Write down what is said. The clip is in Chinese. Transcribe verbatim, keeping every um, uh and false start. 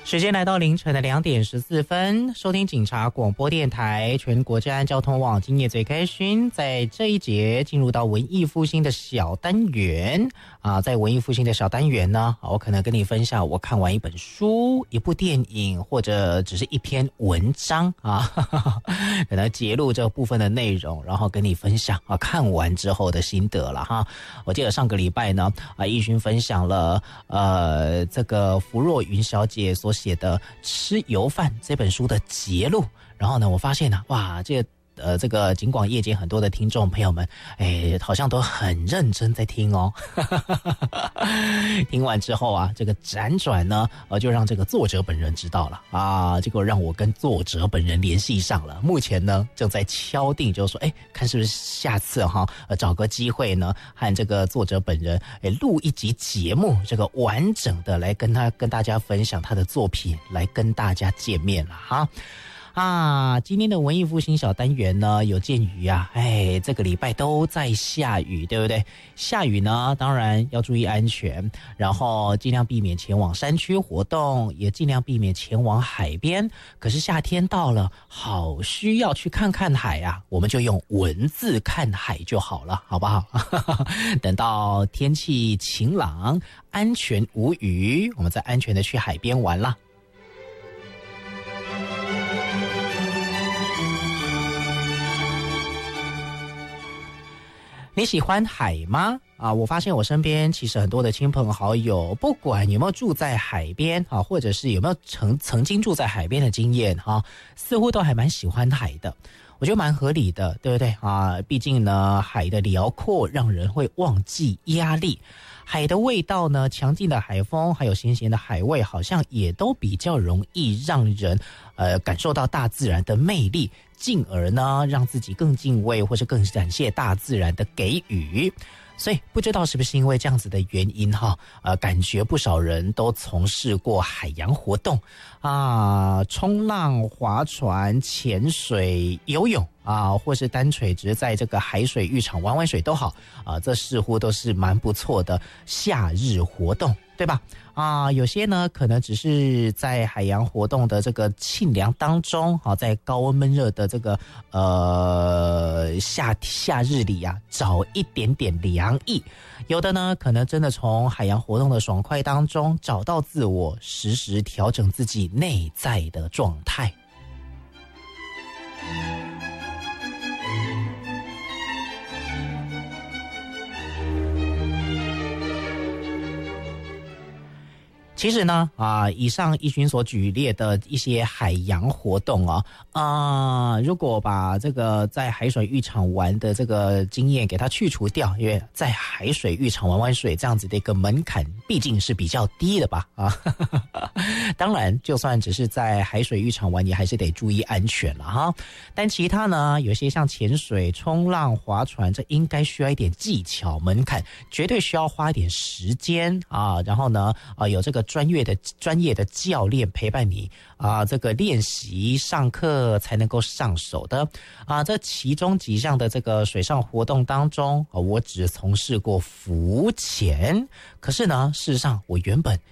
时间来到凌晨的两点十四分，收听警察广播电台全国治安交通网，今夜最开心。在这一节进入到文艺复兴的小单元啊，在文艺复兴的小单元呢，我可能跟你分享我看完一本书、一部电影，或者只是一篇文章啊，呵呵可能揭露这部分的内容，然后跟你分享啊看完之后的心得了哈。我记得上个礼拜呢，啊，奕勋分享了呃这个福若云小姐所写的《吃油饭》这本书的节录，然后呢，我发现呢、啊，哇，这个呃，这个尽管业界很多的听众朋友们，哎，好像都很认真在听哦。听完之后啊，这个辗转呢，呃，就让这个作者本人知道了啊，结果让我跟作者本人联系上了。目前呢，正在敲定，就是说，哎，看是不是下次哈，呃，找个机会呢，和这个作者本人，哎，录一集节目，这个完整的来跟他跟大家分享他的作品，来跟大家见面了哈。啊，今天的文艺复兴小单元呢，有鉴于啊，哎，这个礼拜都在下雨，对不对？下雨呢，当然要注意安全，然后尽量避免前往山区活动，也尽量避免前往海边。可是夏天到了，好需要去看看海啊，我们就用文字看海就好了，好不好？等到天气晴朗、安全无虞，我们再安全的去海边玩啦。你喜欢海吗？啊，我发现我身边其实很多的亲朋好友，不管有没有住在海边啊，或者是有没有曾曾经住在海边的经验哈，似乎都还蛮喜欢海的。我觉得蛮合理的，对不对啊？毕竟呢，海的辽阔让人会忘记压力。海的味道呢，强劲的海风，还有咸咸的海味，好像也都比较容易让人呃感受到大自然的魅力，进而呢让自己更敬畏或是更感谢大自然的给予。所以不知道是不是因为这样子的原因哈，呃，感觉不少人都从事过海洋活动啊，冲浪、划船、潜水、游泳啊，或是单纯只是在这个海水浴场玩玩水都好啊，这似乎都是蛮不错的夏日活动，对吧？啊，有些呢可能只是在海洋活动的这个沁凉当中，啊，在高温闷热的这个呃夏夏日里啊，找一点点凉意。有的呢，可能真的从海洋活动的爽快当中找到自我，时时调整自己内在的状态。其实呢，啊，以上奕勋所举列的一些海洋活动啊，啊，如果把这个在海水浴场玩的这个经验给它去除掉，因为在海水浴场玩玩水这样子的一个门槛，毕竟是比较低的吧，啊，当然，就算只是在海水浴场玩，你还是得注意安全了哈。但其他呢，有些像潜水、冲浪、划船，这应该需要一点技巧门槛，绝对需要花一点时间啊。然后呢，啊，有这个专业的专业的教练陪伴你啊，这个练习上课才能够上手的啊。这其中几项的这个水上活动当中，啊，我只从事过浮潜，可是呢，事实上我原本